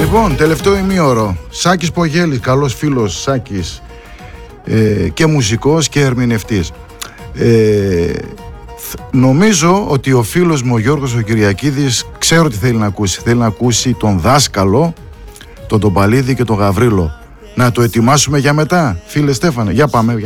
Λοιπόν, τελευταίο ημίωρο. Σάκης Πογέλης, καλός φίλος Σάκης, και μουσικός και ερμηνευτής. Νομίζω ότι ο φίλος μου ο Γιώργος ο Κυριακίδης ξέρω τι θέλει να ακούσει. Θέλει να ακούσει τον δάσκαλο, τον Τομπαλίδη και τον Γαβρίλο. Να το ετοιμάσουμε για μετά, φίλε Στέφανε. Για πάμε.